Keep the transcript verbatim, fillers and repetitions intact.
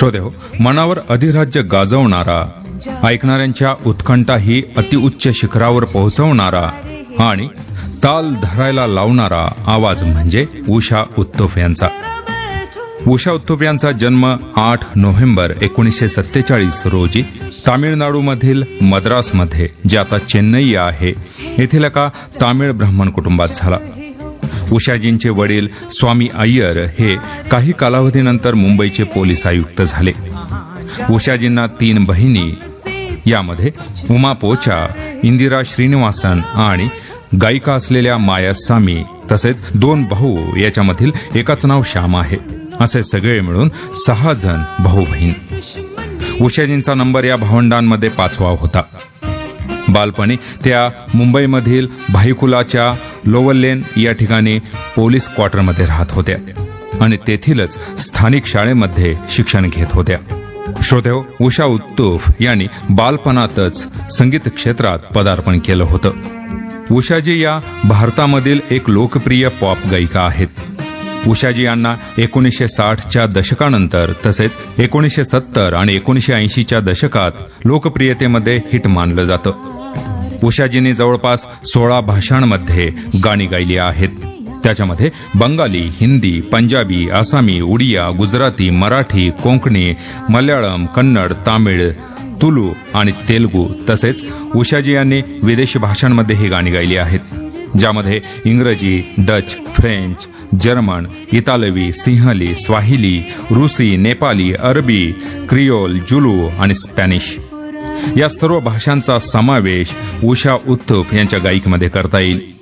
श्रोतेहो, मनावर अधिराज्य गाजवणारा, ऐकणाऱ्यांच्या उत्कंठा ही अतिउच्च शिखरावर पोहोचवणारा आणि ताल धरायला लावणारा आवाज म्हणजे उषा उत्तुप यांचा. उषा उत्तुप यांचा जन्म आठ नोव्हेंबर एकोणीसशे सत्तेचाळीस रोजी तामिळनाडूमधील मद्रासमध्ये, जे आता चेन्नई आहे, येथील एका तामिळ ब्राह्मण कुटुंबात झाला. उषाजींचे वडील स्वामी अय्यर हे काही कालावधीनंतर मुंबईचे पोलीस आयुक्त झाले. उषाजींना तीन बहिणी, यामध्ये उमा पोचा, इंदिरा श्रीनिवासन आणि गायिका असलेल्या मायास्वामी, तसेच दोन भाऊ, याच्यामधील एकाच नाव श्याम आहे. असे सगळे मिळून सहा जण भाऊ बहीण. उषाजींचा नंबर या भावंडांमध्ये पाचवा होता. बालपणी त्या मुंबईमधील भाईकुलाच्या लोवलेन या ठिकाणी पोलीस क्वार्टरमध्ये राहत होत्या आणि तेथीलच स्थानिक शाळेमध्ये शिक्षण घेत होत्या. श्रोतेहो, उषा उत्तुप यांनी बालपणातच संगीत क्षेत्रात पदार्पण केलं होतं. उषाजी या भारतामधील एक लोकप्रिय पॉप गायिका आहेत. उषाजी यांना एकोणीसशे साठच्या दशकानंतर तसेच एकोणीसशे सत्तर आणि एकोणीसशे ऐंशीच्या दशकात लोकप्रियतेमध्ये हिट मानलं जातं. उषाजींनी जवळपास सोळा भाषांमध्ये गाणी गायली आहेत. त्याच्यामध्ये बंगाली, हिंदी, पंजाबी, आसामी, उडिया, गुजराती, मराठी, कोंकणी, मल्याळम, कन्नड, तामिळ, तुलू आणि तेलुगू, तसेच उषाजी यांनी विदेशी भाषांमध्ये ही गाणी गायली आहेत, ज्यामध्ये इंग्रजी, डच, फ्रेंच, जर्मन, इतालवी, सिंहली, स्वाहिली, रूसी, नेपाली, अरबी, क्रियोल, जुलू आणि स्पॅनिश या सर्व भाषांचा समावेश उषा उत्तुप यांच्या गायकीमध्ये करता येईल.